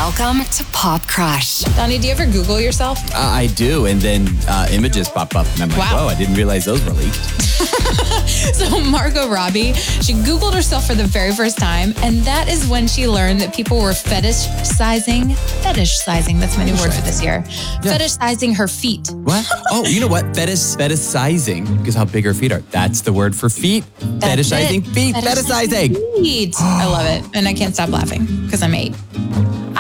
Welcome to Pop Crush. Donnie, do you ever Google yourself? I do, and then images pop up, and I'm like, Wow. whoa, I didn't realize those were leaked. So Margot Robbie, she Googled herself for the very first time, and that is when she learned that people were fetishizing, that's my new word for this year, fetishizing her feet. What? Oh, you know what? Fetishizing, because how big her feet are. That's the word for feet. Fetishizing feet. Fetishizing. Feet. I love it. And I can't stop laughing because I'm 8.